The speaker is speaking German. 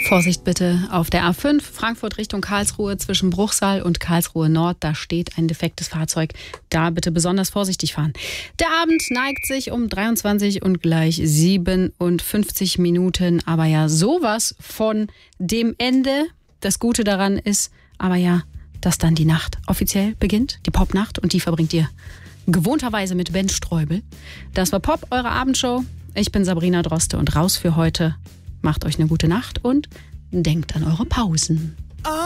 Vorsicht bitte auf der A5, Frankfurt Richtung Karlsruhe zwischen Bruchsal und Karlsruhe Nord. Da steht ein defektes Fahrzeug. Da bitte besonders vorsichtig fahren. Der Abend neigt sich um 23 und gleich 57 Minuten. Aber ja, sowas von dem Ende. Das Gute daran ist aber ja, dass dann die Nacht offiziell beginnt. Die Popnacht, und die verbringt ihr gewohnterweise mit Ben Streubel. Das war Pop, eure Abendshow. Ich bin Sabrina Droste und raus für heute. Macht euch eine gute Nacht und denkt an eure Pausen.